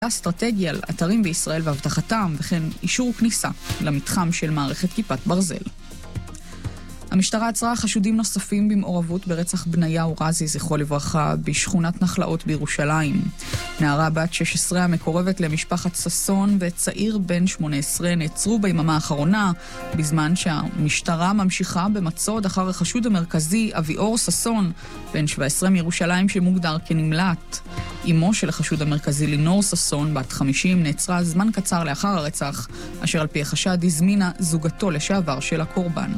אסטרטגי על אתרים בישראל והבטחתם, וכן אישור כניסה למתחם של מערכת כיפת ברזל. המשטרה עצרה חשודים נוספים במעורבות ברצח בניהו רזי, זכרו לברכה, בשכונת נחלאות בירושלים. נערה בת 16 המקורבת למשפחת ססון וצעיר בן 18 נעצרו ביממה האחרונה, בזמן שהמשטרה ממשיכה במצוד אחר החשוד המרכזי אביאור ססון, בן 17 מירושלים שמוגדר כנמלט. אמו של החשוד המרכזי לינור ססון, בת 50, נעצרה זמן קצר לאחר הרצח, אשר על פי החשד הזמינה זוגתו לשעבר של הקורבן.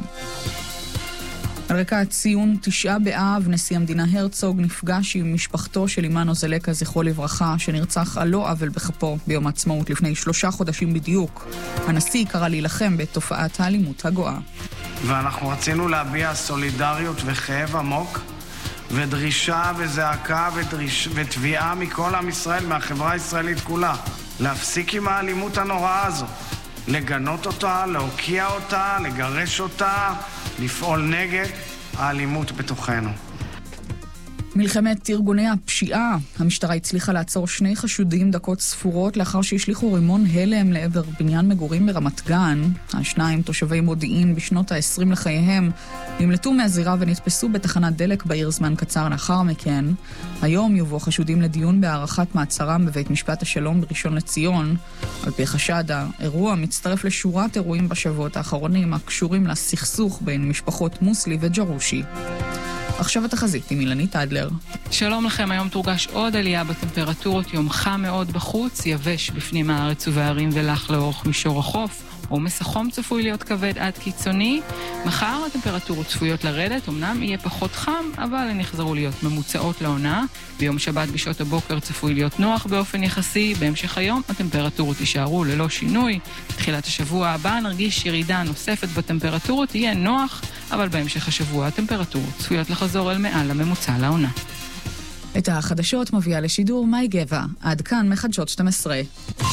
על רקע ציון 9 באב, נשיא המדינה הרצוג נפגש עם משפחתו של אימנו זלקה, זכרו לברכה, שנרצח על לא עוול בכפו ביום העצמאות לפני 3 חודשים בדיוק. הנשיא קרא להילחם בתופעת האלימות הגואה. ואנחנו רצינו להביע סולידריות וכאב עמוק, ודרישה וזעקה ותביעה מכל עם ישראל, מהחברה הישראלית כולה, להפסיק עם האלימות הנוראה הזו, לגנות אותה, להוקיע אותה, לגרש אותה, לפעול נגד האלימות בתוכנו. מלחמת ארגוני הפשיעה. המשטרה הצליחה לעצור 2 חשודים דקות ספורות לאחר שהשליחו רימון הלם לעבר בניין מגורים ברמת גן. השניים, תושבי מודיעין בשנות ה-20 לחייהם, נמלטו מהזירה ונתפסו בתחנת דלק בעיר זמן קצר לאחר מכן. היום יובאו חשודים לדיון בהארכת מעצרם בבית משפט השלום בראשון לציון. על פי חשד, האירוע מצטרף לשורת אירועים בשבועות האחרונים הקשורים לסכסוך בין משפחות מוסלי וג'רושי. עכשיו התחזית עם אילנית אדלר. שלום לכם, היום תורגש עוד עלייה בטמפרטורות, יום חם מאוד בחוץ, יבש בפנים הארץ ובערים ולח לאורך מישור החוף. עומס החום צפוי להיות כבד עד קיצוני. מחר הטמפרטורות צפויות לרדת, אמנם יהיה פחות חם, אבל הן יחזרו להיות ממוצעות לעונה. ביום שבת בשעות הבוקר צפוי להיות נוח באופן יחסי. בהמשך היום הטמפרטורות יישארו ללא שינוי. בתחילת השבוע הבא נרגיש ירידה נוספת בטמפרטורות, יהיה נוח, אבל בהמשך השבוע הטמפרטורות צפויות לחזור אל מעל הממוצע לעונה. את החדשות מביאה לשידור מאי גבע. עד כאן מחדשות 12.